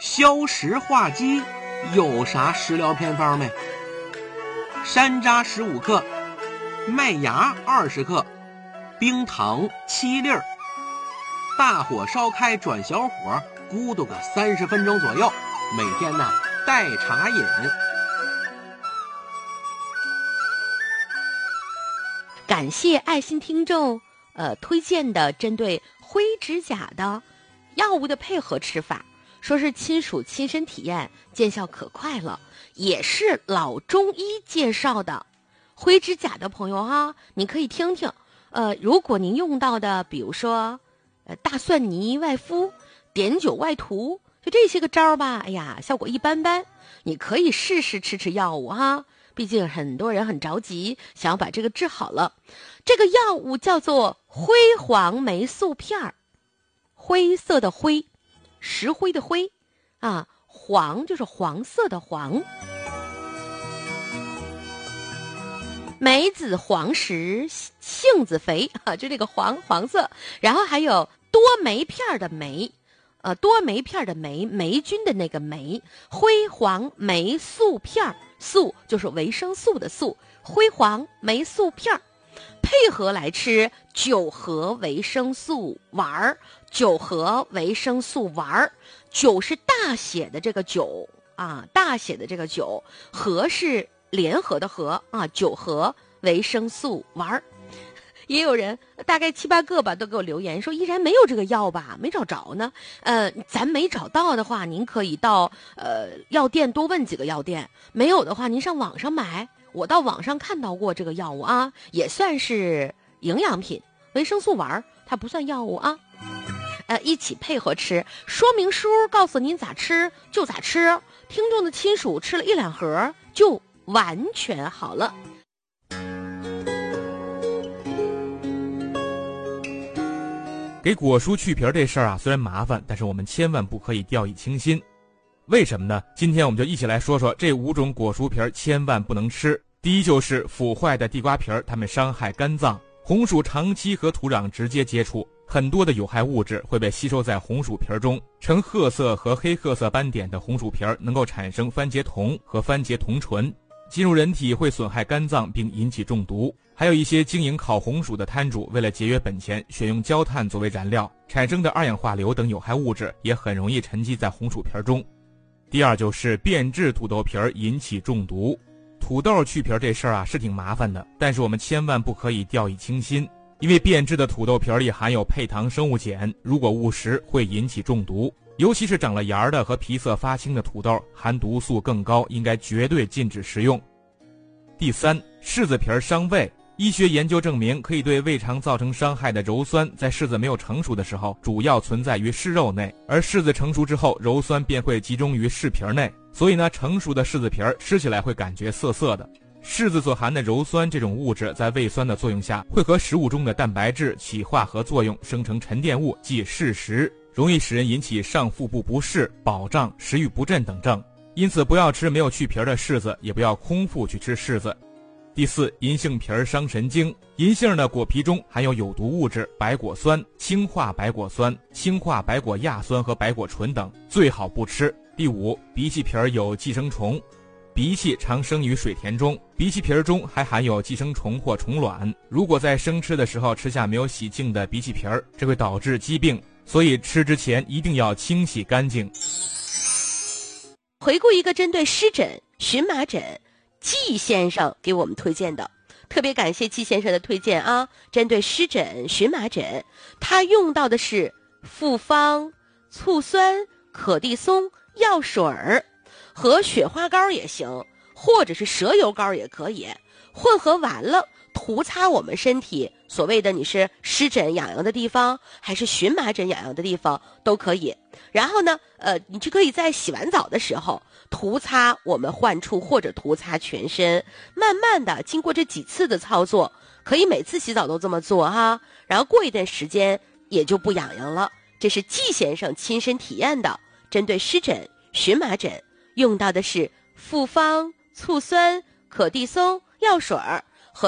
消食化积有啥食疗偏方没？山楂15克，麦芽20克，冰糖7粒，大火烧开转小火，咕嘟个30分钟左右，每天呢代茶饮。 感谢爱心听众推荐的针对灰指甲的药物的配合吃法，说是亲属亲身体验，见效可快了，也是老中医介绍的。灰指甲的朋友哈，你可以听听。如果您用到的，比如说大蒜泥外敷、碘酒外涂，就这些个招吧，哎呀，效果一般般。你可以试试吃药物哈，毕竟很多人很着急，想要把这个治好了。这个药物叫做灰黄霉素片，灰色的灰，石灰的灰啊，黄就是黄色的黄。梅子黄实，杏子肥啊，就这个黄色，然后还有多酶片的酶，多酶片的酶，霉菌的那个酶，灰黄霉素片，素就是维生素的素，灰黄霉素片，配合来吃9合维生素丸，9合维生素丸，9是大写的这个9啊，大写的这个9，合是联合的合啊，9合维生素丸。也有人大概7、8个吧，都给我留言说依然没有这个药吧，没找着呢。咱没找到的话，您可以到药店多问几个药店，没有的话您上网上买。我到网上看到过这个药物啊，也算是营养品，维生素丸它不算药物啊。一起配合吃，说明书告诉您咋吃就咋吃，听众的亲属吃了1、2盒就完全好了。 给果蔬去皮这事儿啊，虽然麻烦，但是我们千万不可以掉以轻心。为什么呢？今天我们就一起来说说这5种果蔬皮千万不能吃。第一就是腐坏的地瓜皮，它们伤害肝脏。红薯长期和土壤直接接触，很多的有害物质会被吸收在红薯皮中。呈褐色和黑褐色斑点的红薯皮能够产生番茄酮和番茄酮醇，进入人体会损害肝脏并引起中毒。还有一些经营烤红薯的摊主，为了节约本钱，选用焦炭作为燃料，产生的二氧化硫等有害物质也很容易沉积在红薯皮中。第二就是变质土豆皮引起中毒。土豆去皮这事儿啊是挺麻烦的，但是我们千万不可以掉以轻心，因为变质的土豆皮里含有配糖生物碱，如果误食会引起中毒。尤其是长了芽的和皮色发青的土豆，含毒素更高，应该绝对禁止食用。第三，柿子皮伤胃。医学研究证明，可以对胃肠造成伤害的鞣酸，在柿子没有成熟的时候，主要存在于柿肉内，而柿子成熟之后，鞣酸便会集中于柿皮内。所以呢，成熟的柿子皮吃起来会感觉涩涩的。柿子所含的鞣酸这种物质，在胃酸的作用下，会和食物中的蛋白质起化合作用，生成沉淀物，即柿石，容易使人引起上腹部不适、饱胀、食欲不振等症。因此，不要吃没有去皮的柿子，也不要空腹去吃柿子。第四，银杏皮伤神经。银杏的果皮中含有有毒物质白果酸、氢化白果酸、氢化白果亚酸和白果醇等，最好不吃。第五，荸荠皮有寄生虫。荸荠常生于水田中，荸荠皮中还含有寄生虫或虫卵，如果在生吃的时候吃下没有洗净的荸荠皮，这会导致疾病，所以吃之前一定要清洗干净。 回顾一个针对湿疹、荨麻疹季先生给我们推荐的，特别感谢季先生的推荐啊！针对湿疹、荨麻疹，他用到的是复方、醋酸、可地松、药水儿和雪花膏也行，或者是蛇油膏也可以，混合完了涂擦我们身体，所谓的你是湿疹痒痒的地方，还是荨麻疹痒痒的地方都可以。然后呢，你就可以在洗完澡的时候涂擦我们患处或者涂擦全身，慢慢的经过这几次的操作，可以每次洗澡都这么做哈，然后过一段时间也就不痒痒了。这是季先生亲身体验的，针对湿疹、荨麻疹用到的是复方、醋酸、可地松、药水儿